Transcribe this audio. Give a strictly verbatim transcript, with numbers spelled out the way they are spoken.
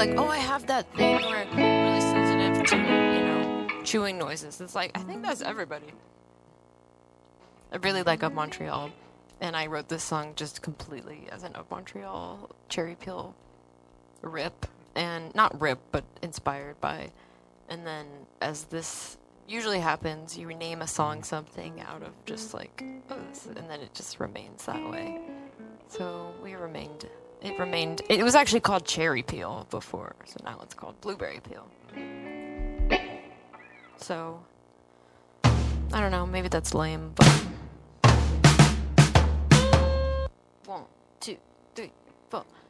like, oh, I have that thing where I'm really sensitive to, you know, chewing noises. It's like, I think that's everybody. I really like Of Montreal, and I wrote this song just completely as an Of Montreal Cherry Peel rip, and not rip, but inspired by. And then, as this usually happens, you rename a song something out of just like, oh, this, and then it just remains that way. So we remained. It remained. It was actually called Cherry Peel before, so now it's called Blueberry Peel. So I don't know. Maybe that's lame, but one, two, three, four.